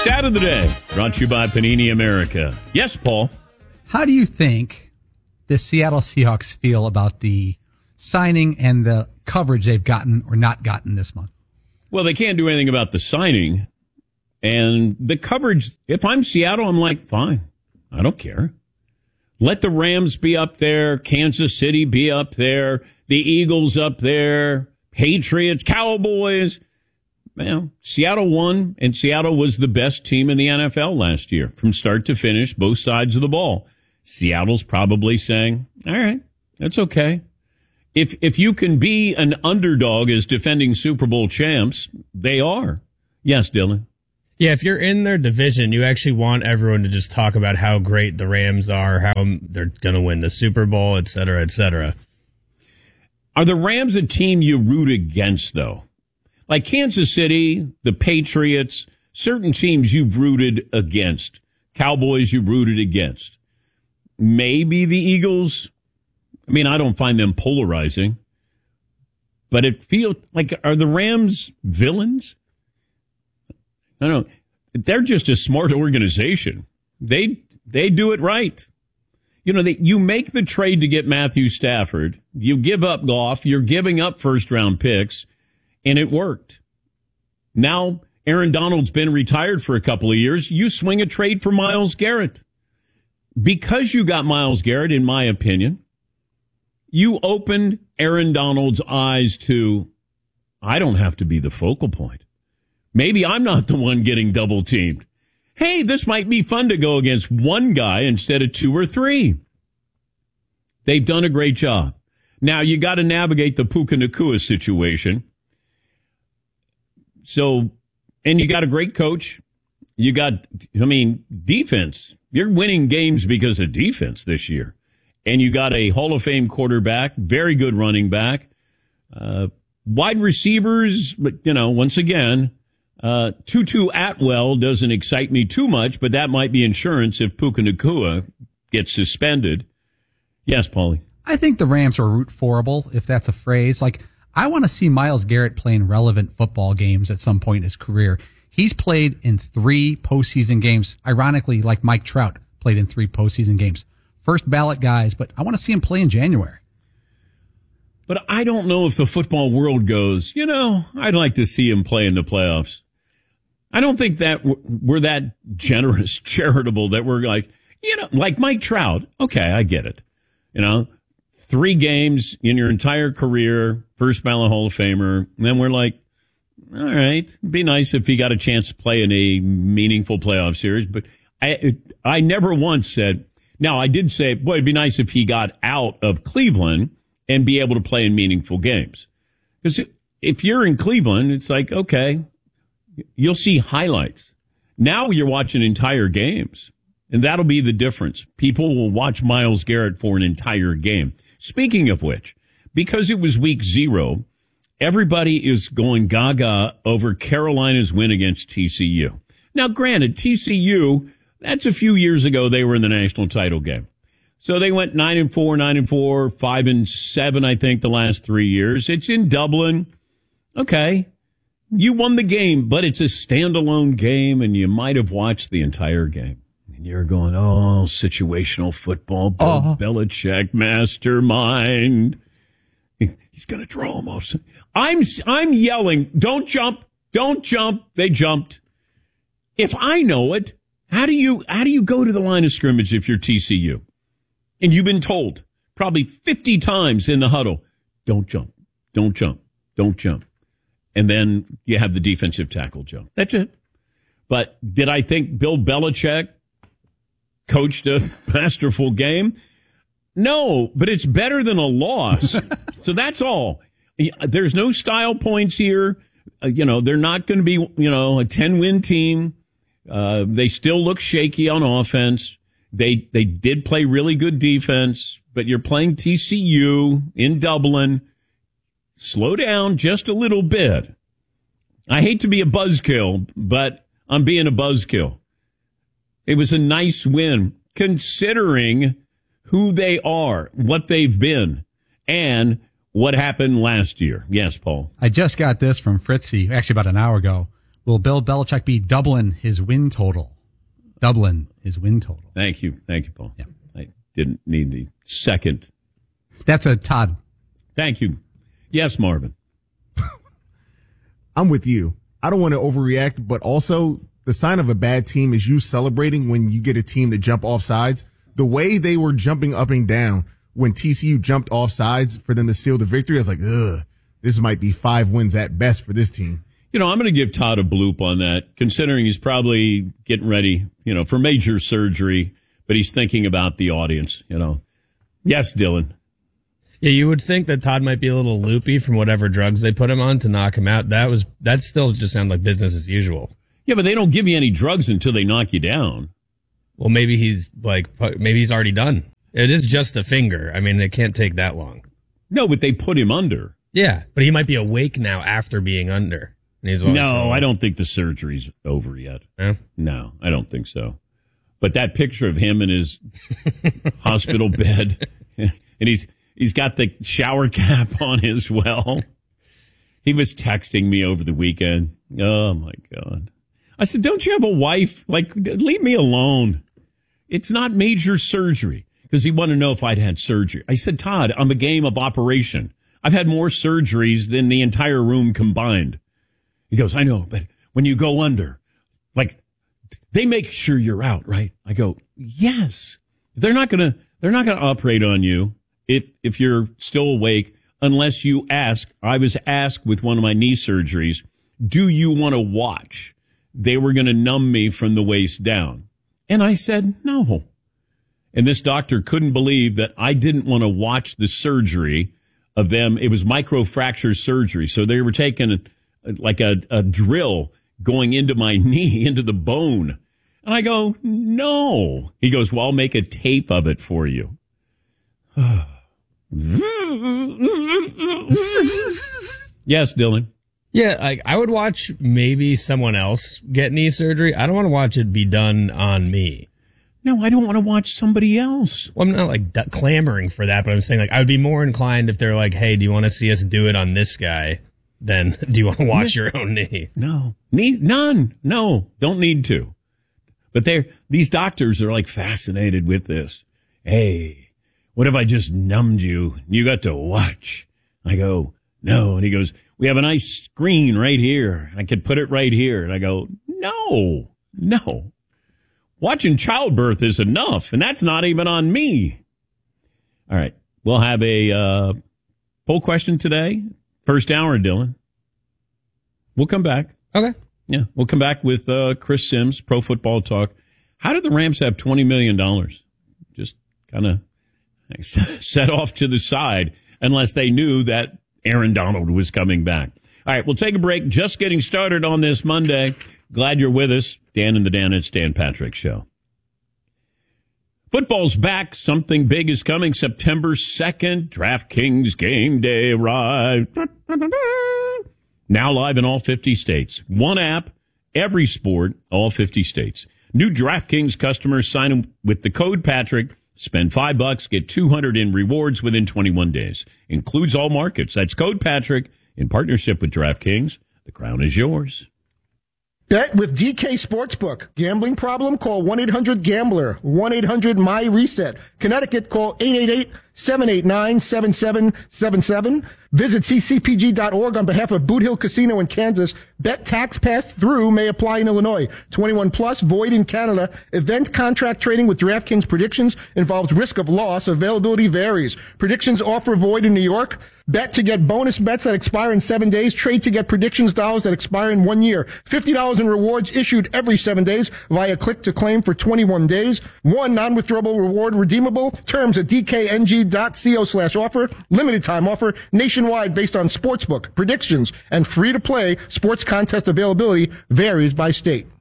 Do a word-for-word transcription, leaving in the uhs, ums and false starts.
Stat of the day, brought to you by Panini America. Yes, Paul. How do you think the Seattle Seahawks feel about the signing and the coverage they've gotten or not gotten this month? Well, they can't do anything about the signing. And the coverage, if I'm Seattle, I'm like, fine. I don't care. Let the Rams be up there, Kansas City be up there, the Eagles up there, Patriots, Cowboys. Well, Seattle won, and Seattle was the best team in the N F L last year, from start to finish, both sides of the ball. Seattle's probably saying, all right, that's okay. If if you can be an underdog as defending Super Bowl champs, they are. Yes, Dylan. Yeah, if you're in their division, you actually want everyone to just talk about how great the Rams are, how they're going to win the Super Bowl, et cetera, et cetera. Are the Rams a team you root against, though? Like Kansas City, the Patriots, certain teams you've rooted against. Cowboys you've rooted against. Maybe the Eagles. I mean, I don't find them polarizing. But it feels like, are the Rams villains? I don't know. They're just a smart organization. They they do it right. You know, they, you make the trade to get Matthew Stafford. You give up Goff. You're giving up first-round picks. And it worked. Now, Aaron Donald's been retired for a couple of years. You swing a trade for Myles Garrett. Because you got Myles Garrett, in my opinion, you opened Aaron Donald's eyes to, I don't have to be the focal point. Maybe I'm not the one getting double teamed. Hey, this might be fun to go against one guy instead of two or three. They've done a great job. Now, you got to navigate the Puka Nacua situation. So, and you got a great coach. You got, I mean, defense. You're winning games because of defense this year. And you got a Hall of Fame quarterback, very good running back. Uh, wide receivers, but, you know, once again, uh, Tutu Atwell doesn't excite me too much, but that might be insurance if Puka Nacua gets suspended. Yes, Paulie. I think the Rams are root forable, if that's a phrase. Like, I want to see Myles Garrett playing relevant football games at some point in his career. He's played in three postseason games, ironically, like Mike Trout played in three postseason games. First ballot guys, but I want to see him play in January. But I don't know if the football world goes, you know, I'd like to see him play in the playoffs. I don't think that we're that generous, charitable, that we're like, you know, like Mike Trout. Okay, I get it. You know, three games in your entire career, first ballot Hall of Famer. And then we're like, all right, it'd be nice if he got a chance to play in a meaningful playoff series. But I, I never once said, now I did say, boy, it'd be nice if he got out of Cleveland and be able to play in meaningful games. Because if you're in Cleveland, it's like, okay, you'll see highlights. Now you're watching entire games. And that'll be the difference. People will watch Myles Garrett for an entire game. Speaking of which, because it was week zero, everybody is going gaga over Carolina's win against T C U. Now, granted, T C U, that's a few years ago, they were in the national title game. So they went nine and four, nine and four, five and seven, I think, the last three years. It's in Dublin. Okay. You won the game, but it's a standalone game, and you might have watched the entire game. And you're going, oh, situational football, Bill uh-huh. Belichick, mastermind. He's going to draw him off. I'm, I'm yelling, don't jump, don't jump. They jumped. If I know it, how do you, how do you go to the line of scrimmage if you're T C U? And you've been told probably fifty times in the huddle, don't jump, don't jump, don't jump. And then you have the defensive tackle jump. That's it. But did I think Bill Belichick coached a masterful game? No, but it's better than a loss. So that's all. There's no style points here. Uh, you know, they're not going to be, you know, a ten-win team. Uh, they still look shaky on offense. They they did play really good defense, but you're playing T C U in Dublin. Slow down just a little bit. I hate to be a buzzkill, but I'm being a buzzkill. It was a nice win, considering who they are, what they've been, and what happened last year. Yes, Paul. I just got this from Fritzy, actually about an hour ago. Will Bill Belichick be doubling his win total? Doubling his win total. Thank you. Thank you, Paul. Yeah. I didn't need the second. That's a Todd. Thank you. Yes, Marvin. I'm with you. I don't want to overreact, but also the sign of a bad team is you celebrating when you get a team to jump off sides. The way they were jumping up and down when T C U jumped off sides for them to seal the victory, I was like, ugh, this might be five wins at best for this team. You know, I'm going to give Todd a bloop on that, considering he's probably getting ready, you know, for major surgery, but he's thinking about the audience, you know. Yes, Dylan. Yeah, you would think that Todd might be a little loopy from whatever drugs they put him on to knock him out. That was that still just sounded like business as usual. Yeah, but they don't give you any drugs until they knock you down. Well, maybe he's like, maybe he's already done. It is just a finger. I mean, it can't take that long. No, but they put him under. Yeah, but he might be awake now after being under. And he's like, no, oh. I don't think the surgery's over yet. Yeah? No, I don't think so. But that picture of him in his hospital bed, and he's he's got the shower cap on as well. He was texting me over the weekend. Oh, my God. I said, don't you have a wife? Like, leave me alone. It's not major surgery. Because he wanted to know if I'd had surgery. I said, Todd, I'm a game of operation. I've had more surgeries than the entire room combined. He goes, I know, but when you go under, like, they make sure you're out, right? I go, yes. They're not gonna, they're not gonna operate on you if, if you're still awake unless you ask. I was asked with one of my knee surgeries, do you want to watch? They were gonna numb me from the waist down. And I said, no. And this doctor couldn't believe that I didn't want to watch the surgery of them. It was microfracture surgery. So they were taking like a, a drill going into my knee, into the bone. And I go, no. He goes, well, I'll make a tape of it for you. Yes, Dylan. Yeah, I, I would watch maybe someone else get knee surgery. I don't want to watch it be done on me. No, I don't want to watch somebody else. Well, I'm not like d- clamoring for that, but I'm saying like I would be more inclined if they're like, hey, do you want to see us do it on this guy? Then do you want to watch your own knee? No, need none. No, don't need to. But they're, these doctors are like fascinated with this. Hey, what if I just numbed you? You got to watch. I go, no. And he goes, we have a nice screen right here. I could put it right here. And I go, no, no. Watching childbirth is enough, and that's not even on me. All right. We'll have a uh, poll question today. First hour, Dylan. We'll come back. Okay. Yeah, we'll come back with uh, Chris Sims, Pro Football Talk. How did the Rams have twenty million dollars? Just kind of set off to the side unless they knew that Aaron Donald was coming back. All right, we'll take a break. Just getting started on this Monday. Glad you're with us. Dan and the Dan and Stan Patrick Show. Football's back. Something big is coming September second. DraftKings Game Day arrived. Now live in all fifty states. One app, every sport, all fifty states. New DraftKings customers sign with the code Patrick. Spend five bucks, get two hundred in rewards within twenty-one days. Includes all markets. That's code Patrick in partnership with DraftKings. The crown is yours. Bet with D K Sportsbook. Gambling problem? Call one eight hundred gambler. one eight hundred my reset. Connecticut, call eight eight eight, seven eight nine, seven seven seven seven. Visit c c p g dot org on behalf of Boot Hill Casino in Kansas. Bet tax passed through may apply in Illinois. twenty-one plus, void in Canada. Event contract trading with DraftKings predictions involves risk of loss. Availability varies. Predictions offer void in New York. Bet to get bonus bets that expire in seven days. Trade to get predictions dollars that expire in one year. fifty dollars in rewards issued every seven days via click to claim for twenty-one days. One non-withdrawable reward redeemable. Terms at d k n g dot co slash offer. Limited time offer. Nationwide based on sportsbook, predictions, and free to play sports contest availability varies by state.